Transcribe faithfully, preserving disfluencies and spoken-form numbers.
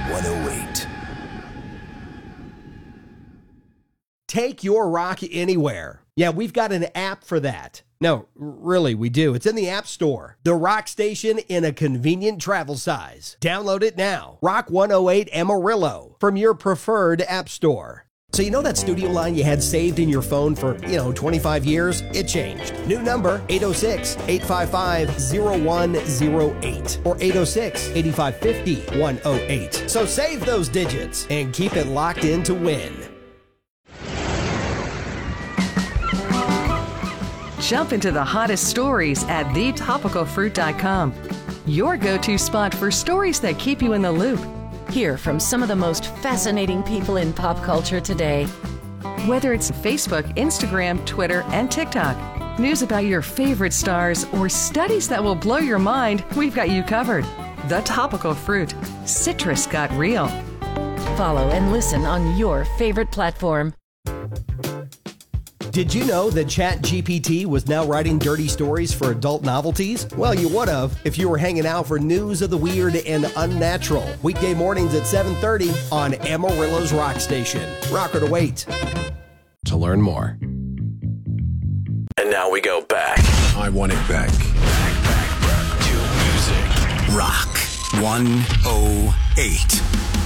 one oh eight. Take your rock anywhere. Yeah, we've got an app for that. No, really, we do. It's in the App Store. The Rock Station in a convenient travel size. Download it now. Rock one oh eight Amarillo from your preferred app store. So you know that studio line you had saved in your phone for, you know, twenty-five years? It changed. New number, eight oh six, eight five five, oh one oh eight or eight oh six, eight five five oh, one oh eight. So save those digits and keep it locked in to win. Jump into the hottest stories at the topical fruit dot com. Your go-to spot for stories that keep you in the loop. Hear from some of the most fascinating people in pop culture today. Whether it's Facebook, Instagram, Twitter, and TikTok, news about your favorite stars, or studies that will blow your mind, we've got you covered. The Topical Fruit. Citrus got real. Follow and listen on your favorite platform. Did you know that ChatGPT was now writing dirty stories for adult novelties? Well, you would have if you were hanging out for news of the weird and unnatural. Weekday mornings at seven thirty on Amarillo's Rock Station. Rocker to wait. To learn more. And now we go back. I want it back. Back, back, back to music. Rock one oh eight.